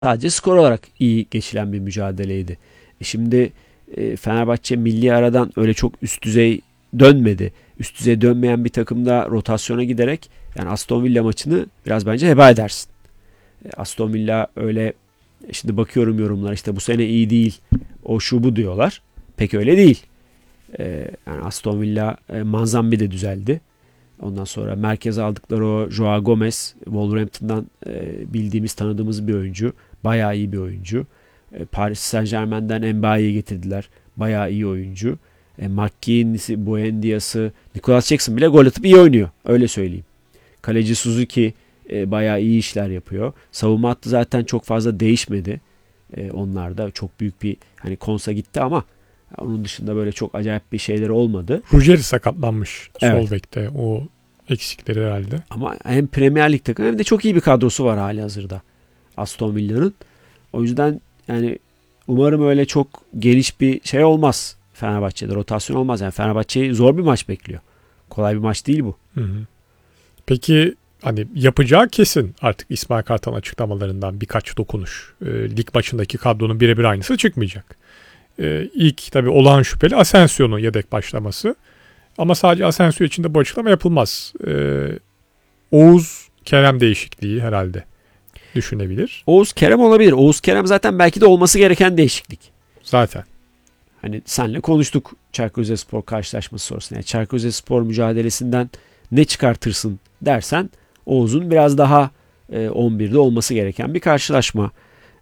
Sadece skor olarak iyi geçilen bir mücadeleydi. Şimdi Fenerbahçe milli aradan öyle çok üst düzey dönmedi. Üst düzey dönmeyen bir takımda rotasyona giderek yani Aston Villa maçını biraz bence heba edersin. Aston Villa öyle şimdi bakıyorum yorumlar işte bu sene iyi değil o şu bu diyorlar. Pek öyle değil. Yani Aston Villa Manzambi de düzeldi. Ondan sonra merkeze aldıkları o Joao Gomez Wolverhampton'dan bildiğimiz tanıdığımız bir oyuncu. Bayağı iyi bir oyuncu. Paris Saint-Germain'den Mbaye'yi getirdiler. Bayağı iyi oyuncu. McKean'si, Buendia'sı, Nicolas Jackson bile gol atıp iyi oynuyor. Öyle söyleyeyim. Kaleci Suzuki bayağı iyi işler yapıyor. Savunma hattı zaten çok fazla değişmedi. Onlar da çok büyük bir hani Konsa gitti ama onun dışında böyle çok acayip bir şeyleri olmadı. Ruggeri sakatlanmış Evet. sol bekte. O eksikleri herhalde. Ama hem Premier Lig takımı hem de çok iyi bir kadrosu var hali hazırda Aston Villa'nın. O yüzden yani umarım öyle çok geniş bir şey olmaz Fenerbahçe'de. Rotasyon olmaz. Yani Fenerbahçe'yi zor bir maç bekliyor. Kolay bir maç değil bu. Hı hı. Peki hani yapacağı kesin artık İsmail Kartal açıklamalarından birkaç dokunuş. Lig maçındaki kadronun birebir aynısı çıkmayacak. İlk tabii olağan şüpheli Asensio'nun yedek başlaması. Ama sadece Asensio için de bu açıklama yapılmaz. Oğuz Kerem değişikliği herhalde düşünebilir. Oğuz Kerem olabilir. Oğuz Kerem zaten belki de olması gereken değişiklik. Zaten. Hani senle konuştuk Çaykur Rizespor karşılaşması sonrasında. Yani Çaykur Rizespor mücadelesinden ne çıkartırsın dersen Oğuz'un biraz daha 11'de olması gereken bir karşılaşma.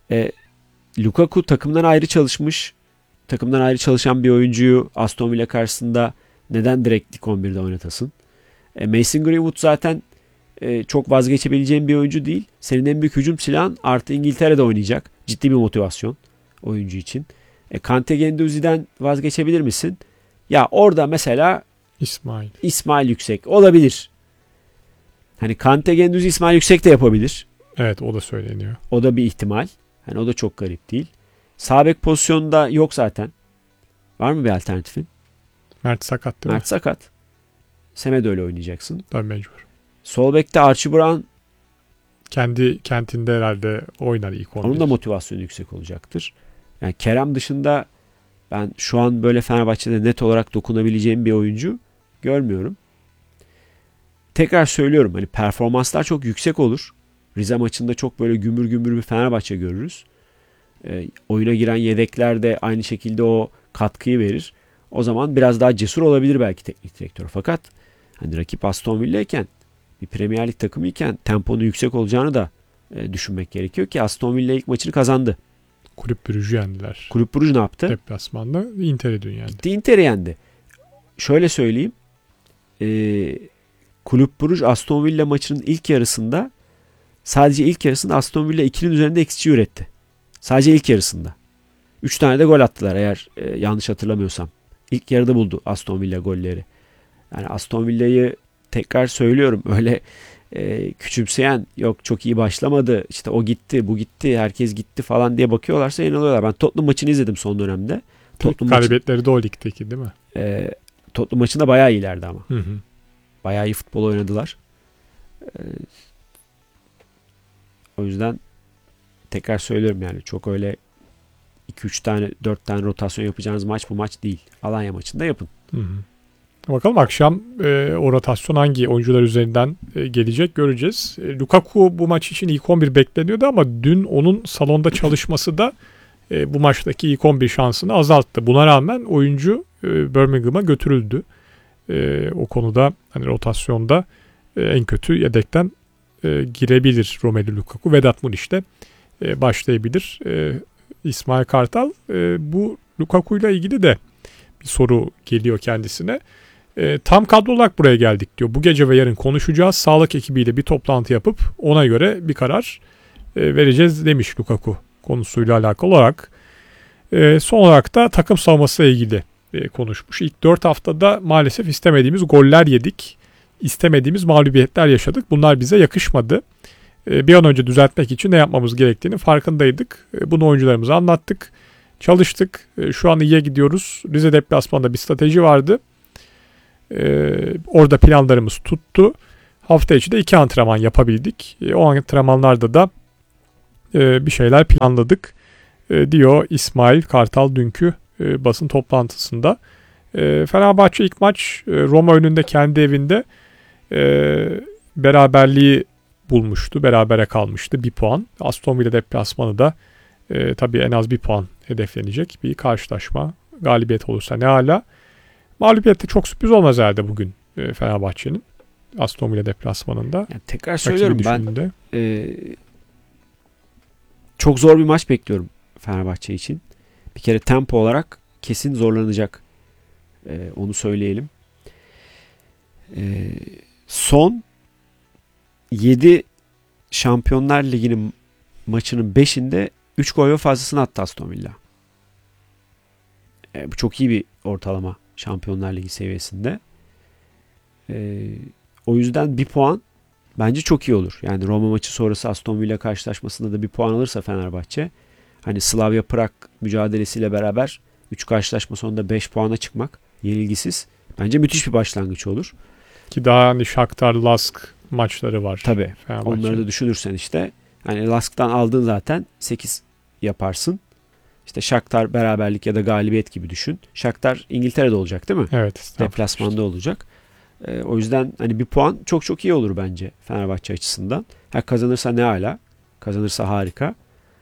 Lukaku takımdan ayrı çalışmış. Takımdan ayrı çalışan bir oyuncuyu Aston Villa karşısında neden direkt ilk 11'de oynatasın? Mason Greenwood zaten çok vazgeçebileceğin bir oyuncu değil. Senin en büyük hücum silahın artı İngiltere'de oynayacak. Ciddi bir motivasyon oyuncu için. Kante Guendouzi'den vazgeçebilir misin? Ya orada mesela İsmail Yüksek olabilir. Hani Kante Guendouzi İsmail Yüksek de yapabilir. Evet, o da söyleniyor. O da bir ihtimal. Hani o da çok garip değil. Sağ bek pozisyonunda yok zaten. Var mı bir alternatifin? Mert sakat değil mi? Mert sakat. Semedo öyle oynayacaksın. Tabii mecbur. Sol bekte Archie Brown Kendi kentinde herhalde oynar ilk 11. onun da motivasyonu yüksek olacaktır. Yani Kerem dışında ben şu an böyle Fenerbahçe'de net olarak dokunabileceğim bir oyuncu görmüyorum. Tekrar söylüyorum hani performanslar çok yüksek olur. Rize maçında çok böyle gümbür gümbür bir Fenerbahçe görürüz. Oyuna giren yedekler de aynı şekilde o katkıyı verir. O zaman biraz daha cesur olabilir belki teknik direktör. Fakat hani rakip Aston Villa iken bir Premier Lig takımı iken temponun yüksek olacağını da düşünmek gerekiyor ki Aston Villa ilk maçını kazandı. Kulüp Brugge'ü yendiler. Kulüp Brugge ne yaptı? Deplasmanda Inter'i dün yendi. Gitti Inter'i yendi. Şöyle söyleyeyim. Kulüp Brugge Aston Villa maçının ilk yarısında sadece ilk yarısında Aston Villa 2'nin üzerinde XG üretti. Sadece ilk yarısında. 3 tane de gol attılar eğer yanlış hatırlamıyorsam. İlk yarıda buldu Aston Villa golleri. Yani Aston Villa'yı tekrar söylüyorum öyle küçümseyen yok çok iyi başlamadı işte o gitti bu gitti herkes gitti falan diye bakıyorlarsa yanılıyorlar. Ben Tottenham maçını izledim son dönemde. Galibiyetleri de o ligdeki değil mi? Tottenham maçında bayağı iyilerdi ama. Hı hı. Bayağı iyi futbol oynadılar. O yüzden tekrar söylüyorum yani çok öyle 2-3 tane 4 tane rotasyon yapacağınız maç bu maç değil. Alanya maçında yapın. Hı hı. Bakalım akşam o rotasyon hangi oyuncular üzerinden gelecek göreceğiz. Lukaku bu maç için ilk 11 bekleniyordu ama dün onun salonda çalışması da bu maçtaki ilk 11 şansını azalttı. Buna rağmen oyuncu Birmingham'a götürüldü. O konuda hani rotasyonda en kötü yedekten girebilir Romelu Lukaku. Vedat Muriç de başlayabilir. İsmail Kartal bu Lukaku ile ilgili de bir soru geliyor kendisine. Tam kadro olarak buraya geldik diyor. Bu gece ve yarın konuşacağız. Sağlık ekibiyle bir toplantı yapıp ona göre bir karar vereceğiz demiş Lukaku konusuyla alakalı olarak. Son olarak da takım savunmasıyla ilgili konuşmuş. İlk 4 haftada maalesef istemediğimiz goller yedik. İstemediğimiz mağlubiyetler yaşadık. Bunlar bize yakışmadı. Bir an önce düzeltmek için ne yapmamız gerektiğini farkındaydık. Bunu oyuncularımıza anlattık. Çalıştık. Şu an iyiye gidiyoruz. Rize deplasmanında bir strateji vardı. Orada planlarımız tuttu. Hafta içi de 2 antrenman yapabildik. O antrenmanlarda da bir şeyler planladık diyor İsmail Kartal dünkü basın toplantısında. Fenerbahçe ilk maç Roma önünde kendi evinde beraberliği bulmuştu. Berabere kalmıştı. 1 puan. Aston Villa deplasmanı da tabii en az 1 puan hedeflenecek bir karşılaşma. Galibiyet olursa ne hala. Mağlubiyette çok sürpriz olmaz herhalde bugün Fenerbahçe'nin. Aston Villa deplasmanında. Yani tekrar söylüyorum, ben düşündüğünde. çok zor bir maç bekliyorum Fenerbahçe için. Bir kere tempo olarak kesin zorlanacak. Onu söyleyelim. Son 7 Şampiyonlar Ligi'nin maçının 5'inde 3 gol ve fazlasını attı Aston Villa. Bu çok iyi bir ortalama Şampiyonlar Ligi seviyesinde. O yüzden 1 puan bence çok iyi olur. Yani Roma maçı sonrası Aston Villa karşılaşmasında da 1 puan alırsa Fenerbahçe, hani Slavia Prag mücadelesiyle beraber 3 karşılaşma sonunda 5 puana çıkmak yenilgisiz, bence müthiş bir başlangıç olur. Ki daha hani Shakhtar Lask maçları var. Tabii. Fenerbahçe. Onları da düşünürsen işte hani Lask'tan aldığın zaten 8 yaparsın. İşte Shakhtar beraberlik ya da galibiyet gibi düşün. Shakhtar İngiltere'de olacak değil mi? Evet. Deplasmanda olacak. O yüzden hani 1 puan çok çok iyi olur bence Fenerbahçe açısından. Ha, kazanırsa ne ala. Kazanırsa harika.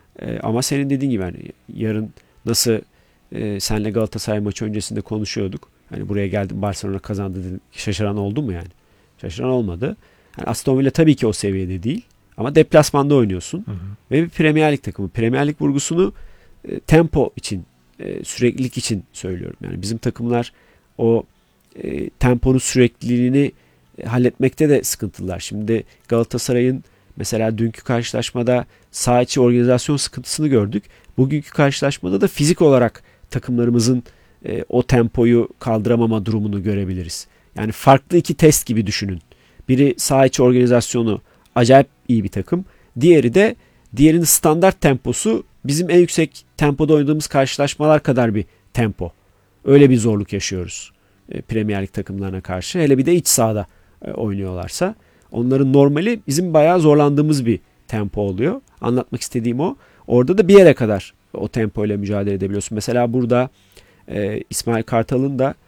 Ama senin dediğin gibi hani yarın nasıl senle Galatasaray maçı öncesinde konuşuyorduk. Hani buraya geldim, Barcelona kazandı dedim. Şaşıran oldu mu yani? Şaşıran olmadı. Yani Aston Villa tabii ki o seviyede değil. Ama deplasmanda oynuyorsun. Hı hı. Ve bir Premier Lig takımı. Premier Lig vurgusunu tempo için, süreklilik için söylüyorum. Yani bizim takımlar o temponun sürekliliğini halletmekte de sıkıntılar. Şimdi Galatasaray'ın mesela dünkü karşılaşmada saha içi organizasyon sıkıntısını gördük. Bugünkü karşılaşmada da fizik olarak takımlarımızın o tempoyu kaldıramama durumunu görebiliriz. Yani farklı 2 test gibi düşünün. Biri saha içi organizasyonu acayip iyi bir takım. Diğerinin standart temposu bizim en yüksek tempoda oynadığımız karşılaşmalar kadar bir tempo. Öyle bir zorluk yaşıyoruz Premier Lig takımlarına karşı. Hele bir de iç sahada oynuyorlarsa. Onların normali bizim bayağı zorlandığımız bir tempo oluyor. Anlatmak istediğim o. Orada da bir yere kadar o tempoyla mücadele edebiliyorsun. Mesela burada İsmail Kartal'ın da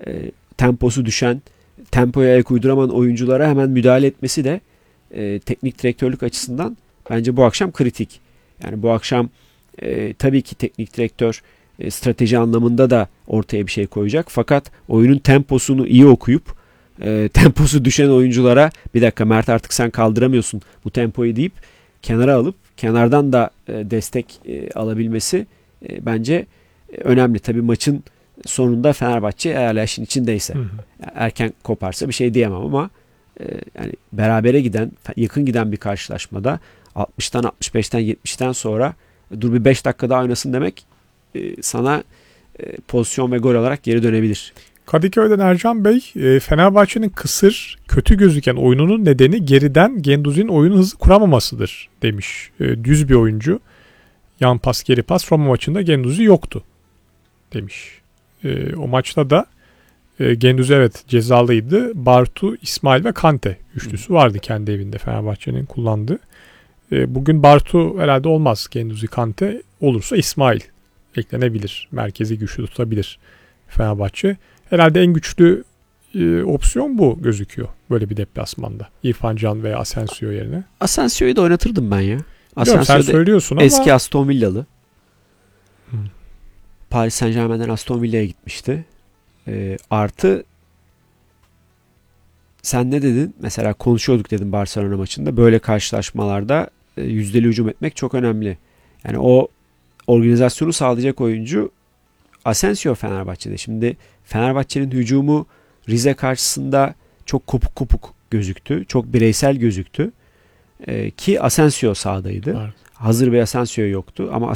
temposu düşen, tempoya ayak uyduramayan oyunculara hemen müdahale etmesi de teknik direktörlük açısından bence bu akşam kritik. Yani bu akşam tabii ki teknik direktör strateji anlamında da ortaya bir şey koyacak. Fakat oyunun temposunu iyi okuyup temposu düşen oyunculara bir dakika Mert, artık sen kaldıramıyorsun bu tempoyu deyip kenara alıp kenardan da destek alabilmesi bence önemli. Tabii maçın sonunda Fenerbahçe eğer işin içindeyse, erken koparsa bir şey diyemem ama yani berabere giden, yakın giden bir karşılaşmada 60'tan 65'ten 70'ten sonra dur bir 5 dakika daha oynasın demek sana pozisyon ve gol olarak geri dönebilir. Kadıköy'den Ercan Bey, Fenerbahçe'nin kısır, kötü gözüken oyununun nedeni geriden Gendouzi'nin oyun hızı kuramamasıdır demiş. Düz bir oyuncu. Yan pas, geri pas. Roma maçında Gendouzi yoktu demiş. O maçta da Gendouzi evet cezalıydı. Bartu, İsmail ve Kante üçlüsü vardı kendi evinde Fenerbahçe'nin kullandığı. Bugün Bartu herhalde olmaz. Gendouzi, Kante olursa İsmail eklenebilir. Merkezi güçlü tutabilir Fenerbahçe. Herhalde en güçlü opsiyon bu gözüküyor böyle bir deplasmanda. İrfan Can veya Asensio yerine. Asensio'yu da oynatırdım ben ya. Asensio sen söylüyorsun ama. Eski Aston Villalı. Paris Saint-Germain'den Aston Villa'ya gitmişti. Artı sen ne dedin? Mesela konuşuyorduk dedim Barcelona maçında. Böyle karşılaşmalarda yüzdeli hücum etmek çok önemli. Yani o organizasyonu sağlayacak oyuncu Asensio Fenerbahçe'de. Şimdi Fenerbahçe'nin hücumu Rize karşısında çok kopuk kopuk gözüktü. Çok bireysel gözüktü. Ki Asensio sahadaydı. Evet. Hazır bir Asensio yoktu. Ama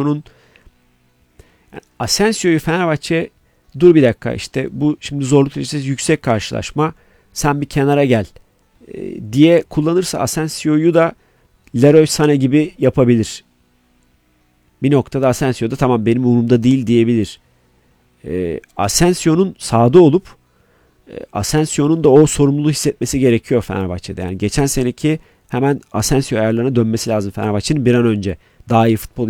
Asensio'yu Fenerbahçe dur bir dakika işte bu şimdi zorluk derecesi yüksek karşılaşma, sen bir kenara gel diye kullanırsa Asensio'yu da Leroy Sané gibi yapabilir. Bir noktada Asensio da tamam benim umurumda değil diyebilir. Asensio'nun sahada olup Asensio'nun da o sorumluluğu hissetmesi gerekiyor Fenerbahçe'de. Yani geçen seneki hemen Asensio ayarlarına dönmesi lazım Fenerbahçe'nin bir an önce. Daha iyi futbol